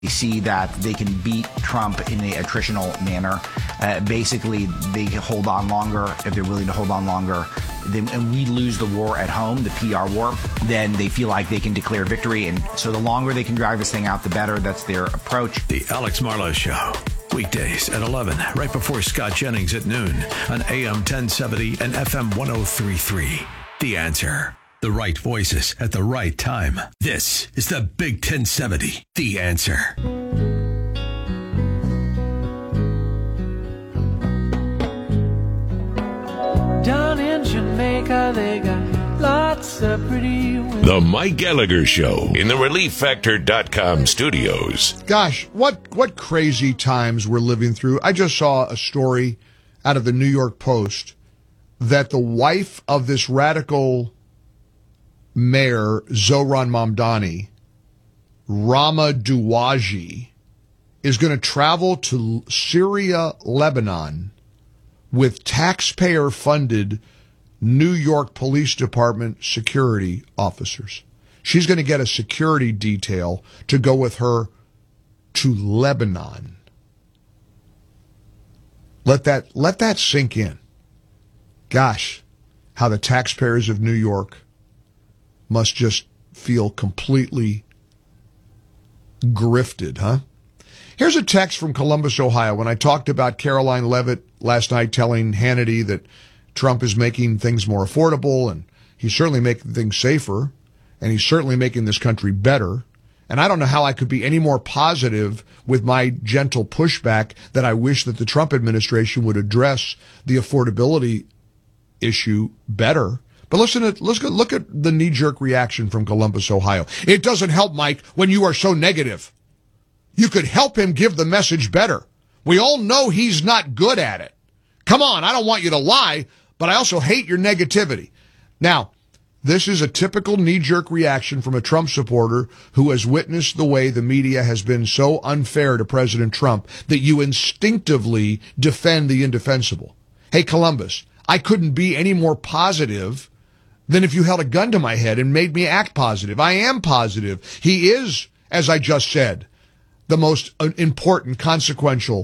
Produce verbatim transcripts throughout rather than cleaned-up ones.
They see that they can beat Trump in a attritional manner. Uh, basically, they can hold on longer if they're willing to hold on longer. Then, and we lose the war at home, the P R war, then they feel like they can declare victory. And so the longer they can drag this thing out, the better. That's their approach. The Alex Marlow Show. Weekdays at eleven, right before Scott Jennings at noon on A M ten seventy and F M one oh three point three. The Answer. The right voices at the right time. This is the Big ten seventy. The Answer. Down in Jamaica, they got lots of pretty women. The Mike Gallagher Show in the relief factor dot com studios. Gosh, what, what crazy times we're living through. I just saw a story out of the New York Post that the wife of this radical mayor, Zohran Mamdani, Rama Douaji, is going to travel to Syria, Lebanon, with taxpayer-funded New York Police Department security officers. She's going to get a security detail to go with her to Lebanon. Let that, let that sink in. Gosh, how the taxpayers of New York must just feel completely grifted, huh? Here's a text from Columbus, Ohio. When I talked about Caroline Levitt last night telling Hannity that Trump is making things more affordable and he's certainly making things safer and he's certainly making this country better. And I don't know how I could be any more positive with my gentle pushback that I wish that the Trump administration would address the affordability issue better. But listen, to, let's go, look at the knee-jerk reaction from Columbus, Ohio. It doesn't help, Mike, when you are so negative. You could help him give the message better. We all know he's not good at it. Come on, I don't want you to lie, but I also hate your negativity. Now, this is a typical knee-jerk reaction from a Trump supporter who has witnessed the way the media has been so unfair to President Trump that you instinctively defend the indefensible. Hey, Columbus, I couldn't be any more positive than if you held a gun to my head and made me act positive. I am positive. He is, as I just said, the most important, consequential,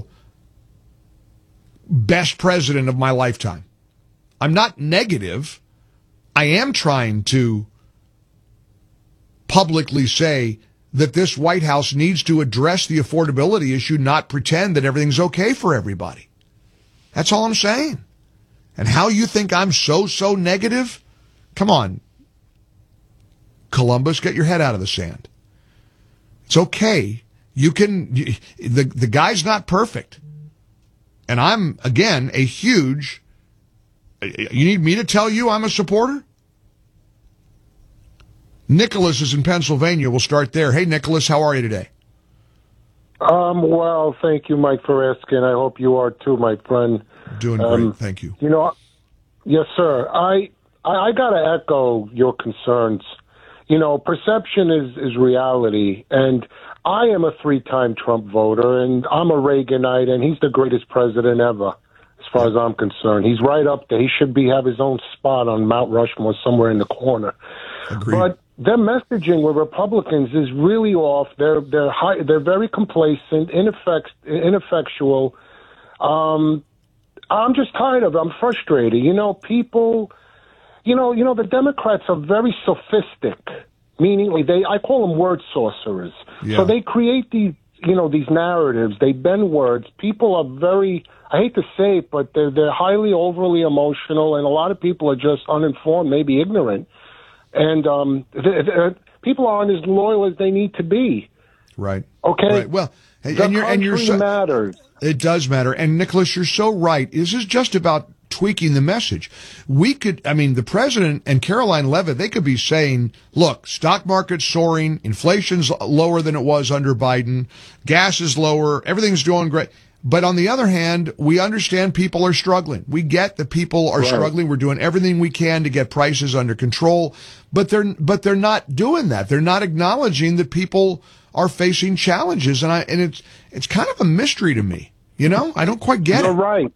best president of my lifetime. I'm not negative. I am trying to publicly say that this White House needs to address the affordability issue, not pretend that everything's okay for everybody. That's all I'm saying. And how you think I'm so, so negative? Come on, Columbus, get your head out of the sand. It's okay. You can, you, the, the guy's not perfect. And I'm, again, a huge, you need me to tell you I'm a supporter? Nicholas is in Pennsylvania. We'll start there. Hey, Nicholas, how are you today? Um, well, thank you, Mike, for asking. I hope you are too, my friend. Doing great. Um, thank you. You know, yes, sir. I, I, I got to echo your concerns. You know, perception is, is reality. And I am a three-time Trump voter, and I'm a Reaganite, and he's the greatest president ever, as far as I'm concerned. He's right up there. He should be have his own spot on Mount Rushmore somewhere in the corner. Agreed. But their messaging with Republicans is really off. They're they're high, they're very complacent, ineffect, ineffectual. Um, I'm just tired of it. I'm frustrated. You know, people, you know, you know, the Democrats are very sophistic, meaning they, I call them word sorcerers. Yeah. So they create these, you know, these narratives. They bend words. People are very, I hate to say it, but they're, they're highly overly emotional, and a lot of people are just uninformed, maybe ignorant. And um, they're, they're, people aren't as loyal as they need to be. Right. Okay. Right. Well, the and you're, country and you're so, matters. It does matter. And Nicholas, you're so right. This is just about tweaking the message. We could, I mean, the president and Caroline Levitt, they could be saying, look, stock market's soaring, inflation's lower than it was under Biden, gas is lower, everything's doing great. But on the other hand, we understand people are struggling. We get that people are right. struggling. We're doing everything we can to get prices under control, but they're, but they're not doing that. They're not acknowledging that people are facing challenges. And I, and it's, it's kind of a mystery to me. You know, I don't quite get You're it. right.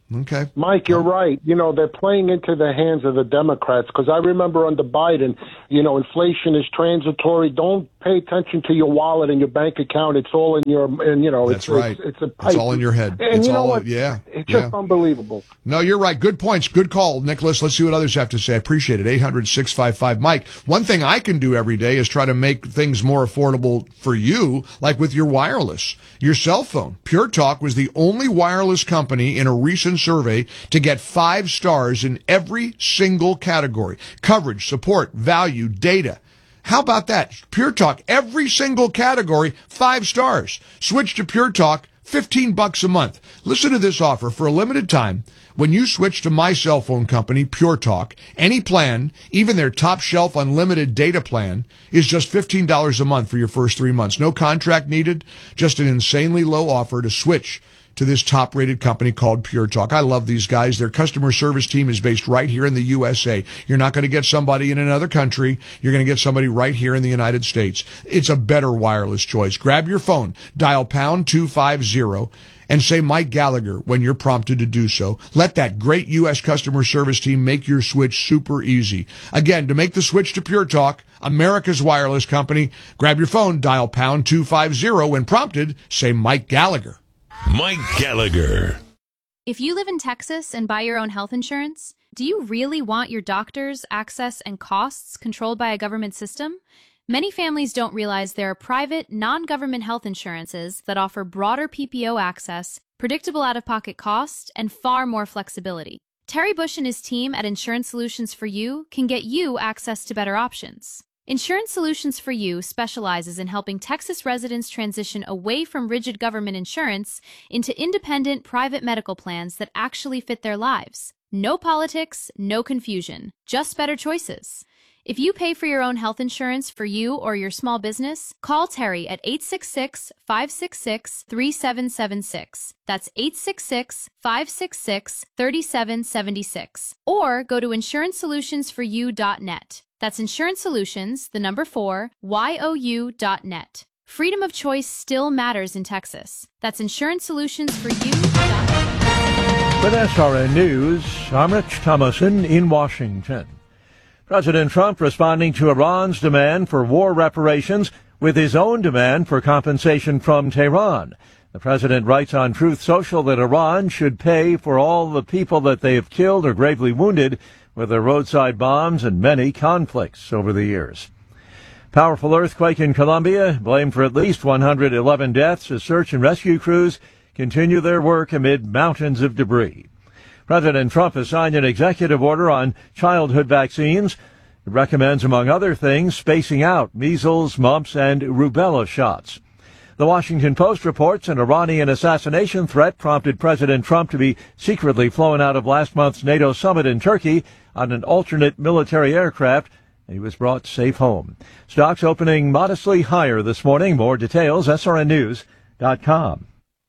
Okay. Mike, you're right. You know, they're playing into the hands of the Democrats because I remember under Biden, you know, inflation is transitory. Don't pay attention to your wallet and your bank account. It's all in your, and you know, That's it's, right. it's, it's a pipe. It's all in your head. And it's you know all, what? Yeah. It's just yeah. unbelievable. No, you're right. Good points. Good call, Nicholas. Let's see what others have to say. I appreciate it. eight hundred, six five five, Mike. One thing I can do every day is try to make things more affordable for you, like with your wireless, your cell phone. Pure Talk was the only wireless company in a recent survey to get five stars in every single category. Coverage, support, value, data. How about that? Pure Talk, every single category, five stars. Switch to Pure Talk, fifteen bucks a month. Listen to this offer for a limited time. When you switch to my cell phone company, Pure Talk, any plan, even their top shelf unlimited data plan, is just fifteen dollars a month for your first three months. No contract needed, just an insanely low offer to switch to this top-rated company called Pure Talk. I love these guys. Their customer service team is based right here in the U S A. You're not going to get somebody in another country. You're going to get somebody right here in the United States. It's a better wireless choice. Grab your phone, dial pound two fifty, and say Mike Gallagher when you're prompted to do so. Let that great U S customer service team make your switch super easy. Again, to make the switch to Pure Talk, America's wireless company, grab your phone, dial pound two fifty, when prompted, say Mike Gallagher. Mike Gallagher. If you live in Texas and buy your own health insurance, do you really want your doctors, access, and costs controlled by a government system? Many families don't realize there are private, non-government health insurances that offer broader P P O access, predictable out-of-pocket costs, and far more flexibility. Terry Bush and his team at Insurance Solutions for You can get you access to better options. Insurance Solutions for You specializes in helping Texas residents transition away from rigid government insurance into independent private medical plans that actually fit their lives. No politics, no confusion, just better choices. If you pay for your own health insurance for you or your small business, call Terry at eight six six, five six six, three seven seven six. That's eight six six, five six six, three seven seven six. Or go to insurance solutions for you dot net. That's Insurance Solutions, the number four, Y O U dot net. Freedom of choice still matters in Texas. That's insurance solutions for you dot net. With S R N News, I'm Rich Thomason in Washington. President Trump responding to Iran's demand for war reparations with his own demand for compensation from Tehran. The president writes on Truth Social that Iran should pay for all the people that they have killed or gravely wounded with their roadside bombs and many conflicts over the years. Powerful earthquake in Colombia, blamed for at least one hundred eleven deaths as search and rescue crews continue their work amid mountains of debris. President Trump has signed an executive order on childhood vaccines. It recommends, among other things, spacing out measles, mumps, and rubella shots. The Washington Post reports an Iranian assassination threat prompted President Trump to be secretly flown out of last month's NATO summit in Turkey on an alternate military aircraft. He was brought safe home. Stocks opening modestly higher this morning. More details, S R N news dot com.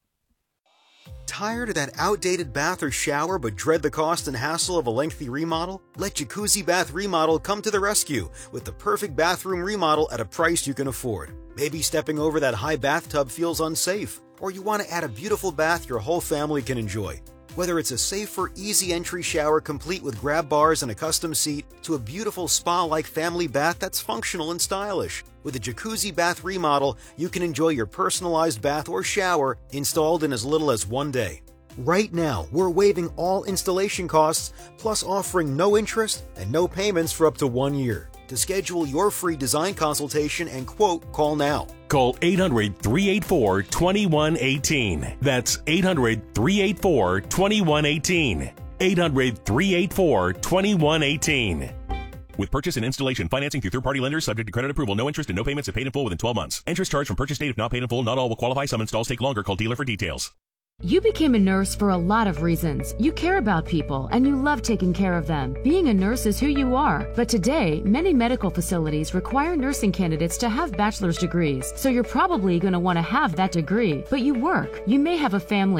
Tired of that outdated bath or shower but dread the cost and hassle of a lengthy remodel? Let Jacuzzi Bath Remodel come to the rescue with the perfect bathroom remodel at a price you can afford. Maybe stepping over that high bathtub feels unsafe, or you want to add a beautiful bath your whole family can enjoy. Whether it's a safer, easy entry shower complete with grab bars and a custom seat, to a beautiful spa-like family bath that's functional and stylish. With a Jacuzzi Bath Remodel, you can enjoy your personalized bath or shower installed in as little as one day. Right now, we're waiving all installation costs, plus offering no interest and no payments for up to one year. To schedule your free design consultation and quote, call now. Call eight hundred, three eight four, two one one eight. That's eight hundred, three eight four, two one one eight. eight hundred, three eight four, two one one eight. With purchase and installation financing through third-party lenders subject to credit approval, no interest and no payments if paid in full within twelve months. Interest charged from purchase date if not paid in full. Not all will qualify. Some installs take longer. Call dealer for details. You became a nurse for a lot of reasons. You care about people and you love taking care of them. Being a nurse is who you are. But today, many medical facilities require nursing candidates to have bachelor's degrees. So you're probably going to want to have that degree. But you work. You may have a family. How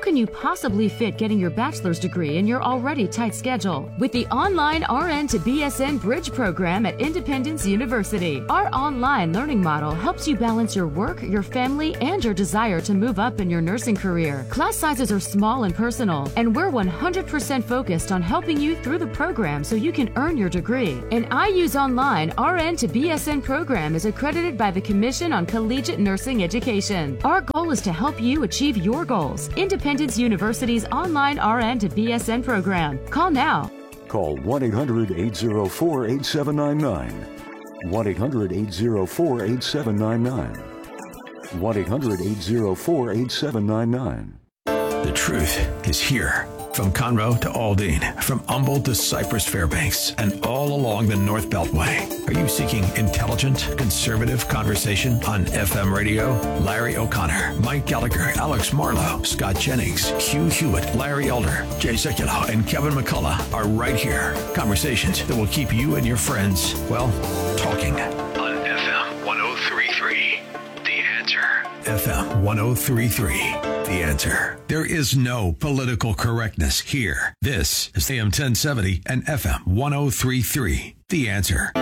can you possibly fit getting your bachelor's degree in your already tight schedule? With the online R N to B S N Bridge program at Independence University, our online learning model helps you balance your work, your family, and your desire to move up in your nursing career. Class sizes are small and personal, and we're one hundred percent focused on helping you through the program so you can earn your degree. An I U's Online R N to B S N program is accredited by the Commission on Collegiate Nursing Education. Our goal is to help you achieve your goals. Independence University's online R N to B S N program. Call now. Call one eight hundred eight oh four eight seven nine nine. one eight hundred eight oh four eight seven nine nine. one eight hundred eight oh four eight seven nine nine. The truth is here. From Conroe to Aldine, from Humboldt to Cypress Fairbanks, and all along the North Beltway. Are you seeking intelligent, conservative conversation on F M radio? Larry O'Connor, Mike Gallagher, Alex Marlowe, Scott Jennings, Hugh Hewitt, Larry Elder, Jay Sekulow, and Kevin McCullough are right here. Conversations that will keep you and your friends, well, talking. On F M one oh three point three, The Answer. F M one oh three point three. The Answer. There is no political correctness here. This is A M ten seventy and F M one oh three point three. The Answer.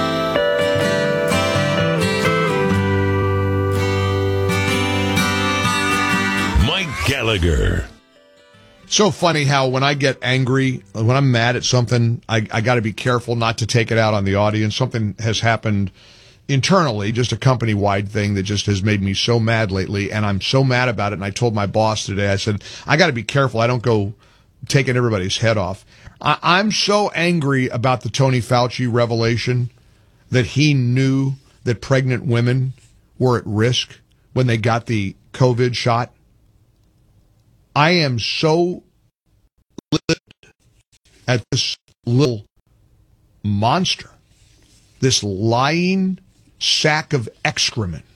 Mike Gallagher. So funny how when I get angry, when I'm mad at something, I, I got to be careful not to take it out on the audience. Something has happened internally, just a company-wide thing that just has made me so mad lately, and I'm so mad about it. And I told my boss today, I said, I got to be careful. I don't go taking everybody's head off. I, I'm so angry about the Tony Fauci revelation that he knew that pregnant women were at risk when they got the COVID shot. I am so livid at this little monster, this lying sack of excrement,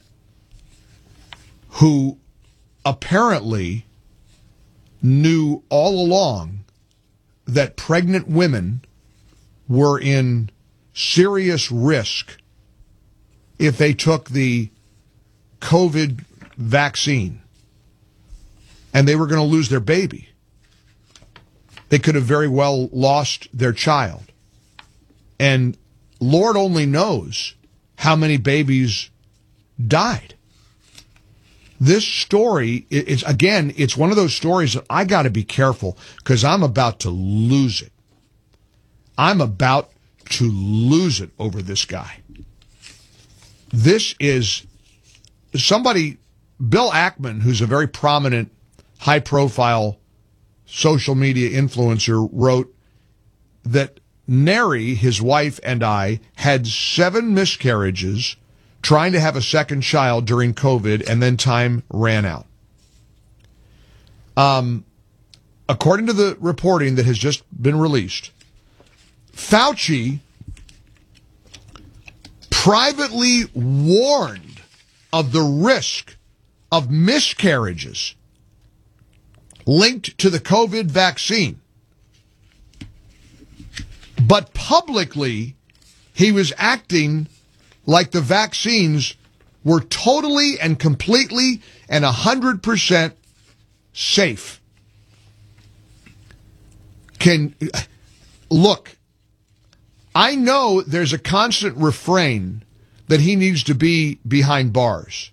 who apparently knew all along that pregnant women were in serious risk if they took the COVID vaccine and they were going to lose their baby. They could have very well lost their child. And Lord only knows how many babies died. This story is, again, it's one of those stories that I got to be careful because I'm about to lose it. I'm about to lose it over this guy. This is somebody, Bill Ackman, who's a very prominent, high-profile social media influencer, wrote that Neri, his wife, and I had seven miscarriages trying to have a second child during COVID, and then time ran out. Um, according to the reporting that has just been released, Fauci privately warned of the risk of miscarriages linked to the COVID vaccine. But publicly, he was acting like the vaccines were totally and completely and one hundred percent safe. Can, look, I know there's a constant refrain that he needs to be behind bars.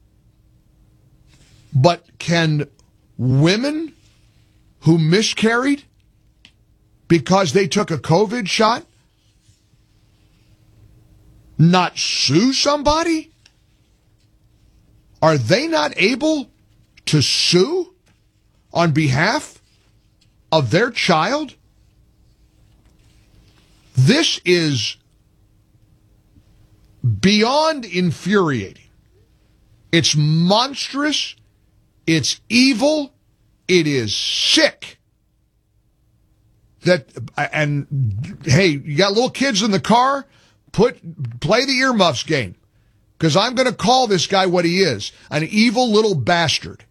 But can women who miscarried because they took a COVID shot not sue somebody? Are they not able to sue on behalf of their child? This is beyond infuriating. It's monstrous. It's evil. It is sick. That, and hey, you got little kids in the car? Put, play the earmuffs game. Because I'm going to call this guy what he is, an evil little bastard.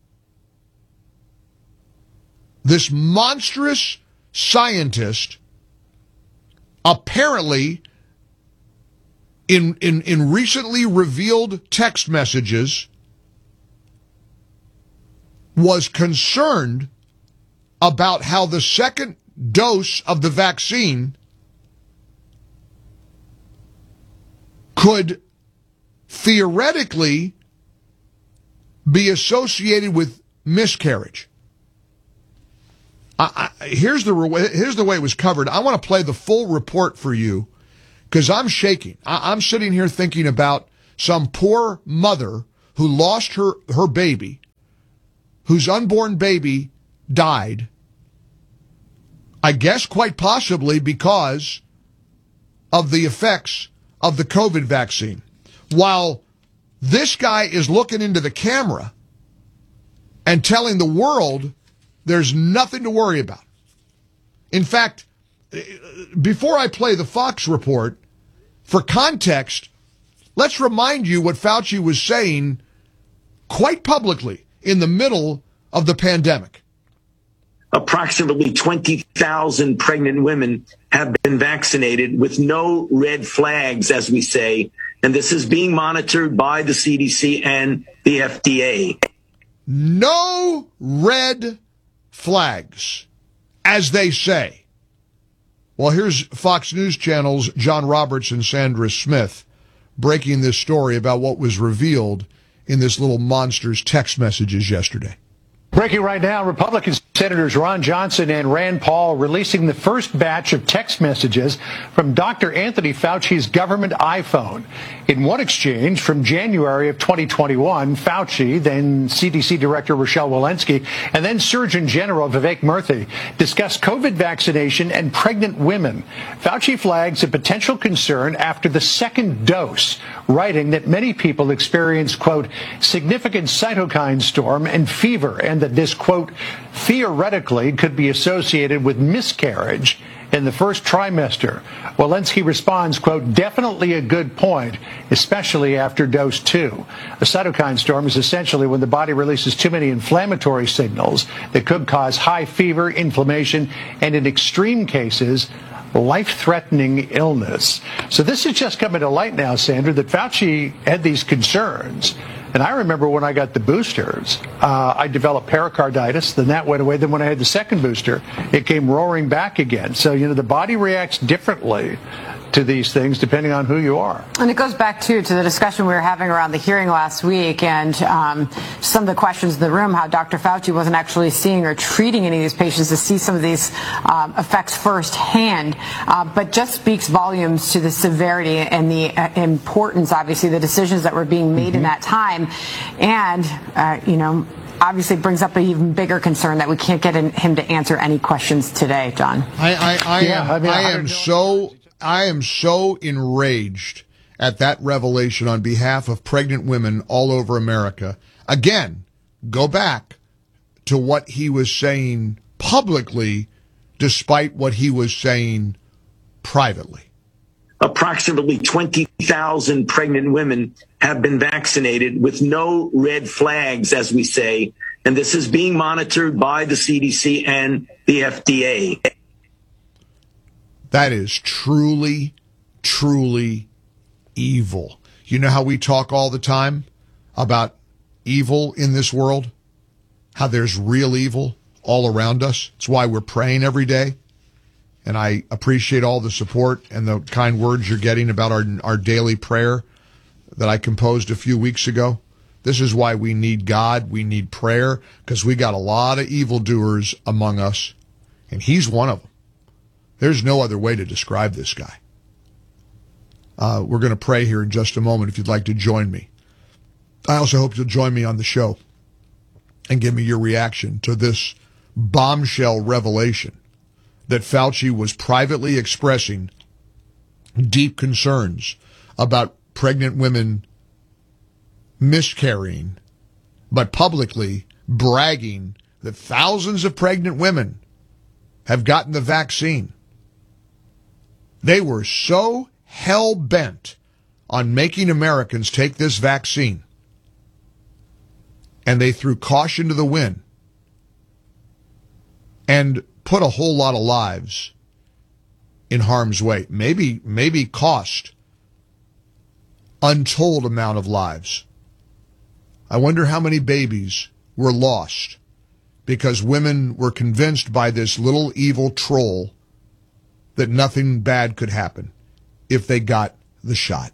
This monstrous scientist apparently in, in, in recently revealed text messages was concerned about how the second dose of the vaccine could theoretically be associated with miscarriage. I, I, here's the here's the way it was covered. I want to play the full report for you because I'm shaking. I, I'm sitting here thinking about some poor mother who lost her, her baby, whose unborn baby died, I guess quite possibly because of the effects of the COVID vaccine. While this guy is looking into the camera and telling the world there's nothing to worry about. In fact, before I play the Fox report, for context, let's remind you what Fauci was saying quite publicly in the middle of the pandemic. Approximately twenty thousand pregnant women have been vaccinated with no red flags, as we say, and this is being monitored by the C D C and the F D A. No red flags, as they say. Well, here's Fox News Channel's John Roberts and Sandra Smith breaking this story about what was revealed in this little monster's text messages yesterday. Breaking right now, Republican Senators Ron Johnson and Rand Paul releasing the first batch of text messages from Doctor Anthony Fauci's government iPhone. In one exchange from January of twenty twenty-one, Fauci, then C D C Director Rochelle Walensky, and then Surgeon General Vivek Murthy discussed COVID vaccination and pregnant women. Fauci flags a potential concern after the second dose, writing that many people experience, quote, significant cytokine storm and fever, and that this, quote, theoretically could be associated with miscarriage in the first trimester. Walensky responds, quote, definitely a good point, especially after dose two. A cytokine storm is essentially when the body releases too many inflammatory signals that could cause high fever, inflammation, and in extreme cases, life-threatening illness. So this is just coming to light now, Sandra, that Fauci had these concerns. And I remember when I got the boosters, uh, I developed pericarditis, then that went away. Then when I had the second booster, it came roaring back again. So, you know, the body reacts differently to these things depending on who you are. And it goes back, too, to the discussion we were having around the hearing last week and um, some of the questions in the room, how Doctor Fauci wasn't actually seeing or treating any of these patients to see some of these um, effects firsthand, uh, but just speaks volumes to the severity and the uh, importance, obviously, the decisions that were being made mm-hmm. in that time. And, uh, you know, obviously brings up an even bigger concern that we can't get in, him to answer any questions today, John. I, I, I yeah, am, I, mean, I am so... I am so enraged at that revelation on behalf of pregnant women all over America. Again, go back to what he was saying publicly, despite what he was saying privately. Approximately twenty thousand pregnant women have been vaccinated with no red flags, as we say, and this is being monitored by the C D C and the F D A. That is truly, truly evil. You know how we talk all the time about evil in this world? How there's real evil all around us? It's why we're praying every day. And I appreciate all the support and the kind words you're getting about our, our daily prayer that I composed a few weeks ago. This is why we need God. We need prayer because we got a lot of evildoers among us. And he's one of them. There's no other way to describe this guy. Uh, we're going to pray here in just a moment if you'd like to join me. I also hope you'll join me on the show and give me your reaction to this bombshell revelation that Fauci was privately expressing deep concerns about pregnant women miscarrying, but publicly bragging that thousands of pregnant women have gotten the vaccine. They were so hell-bent on making Americans take this vaccine, and they threw caution to the wind and put a whole lot of lives in harm's way. Maybe, maybe cost untold amount of lives. I wonder how many babies were lost because women were convinced by this little evil troll that nothing bad could happen if they got the shot.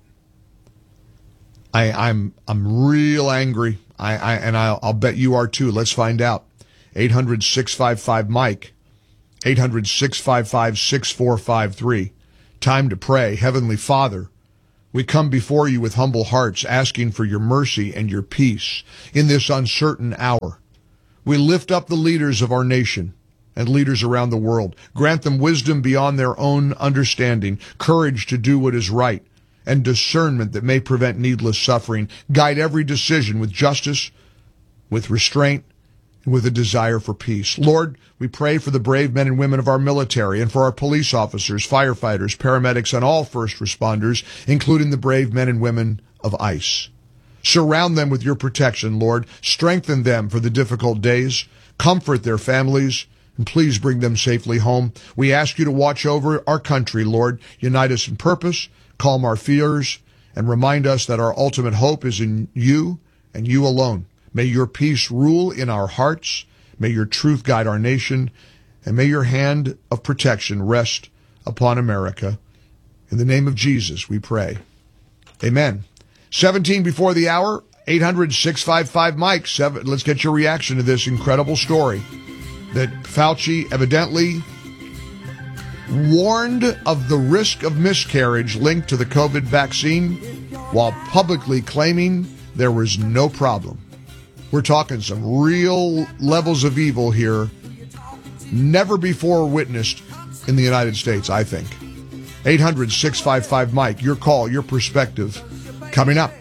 I, I'm I'm real angry, I, I and I'll, I'll bet you are too. Let's find out. eight hundred, six five five, Mike. eight hundred, six five five, six four five three. Time to pray. Heavenly Father, we come before you with humble hearts, asking for your mercy and your peace in this uncertain hour. We lift up the leaders of our nation and leaders around the world. Grant them wisdom beyond their own understanding, courage to do what is right, and discernment that may prevent needless suffering. Guide every decision with justice, with restraint, and with a desire for peace. Lord, we pray for the brave men and women of our military and for our police officers, firefighters, paramedics, and all first responders, including the brave men and women of ICE. Surround them with your protection, Lord. Strengthen them for the difficult days. Comfort their families, and please bring them safely home. We ask you to watch over our country, Lord. Unite us in purpose, calm our fears, and remind us that our ultimate hope is in you and you alone. May your peace rule in our hearts. May your truth guide our nation. And may your hand of protection rest upon America. In the name of Jesus, we pray. Amen. seventeen before the hour, eight hundred, six five five, Mike. Seven, let's get your reaction to this incredible story that Fauci evidently warned of the risk of miscarriage linked to the COVID vaccine while publicly claiming there was no problem. We're talking some real levels of evil here, never before witnessed in the United States, I think. eight hundred, six five five, Mike. Your call, your perspective, coming up.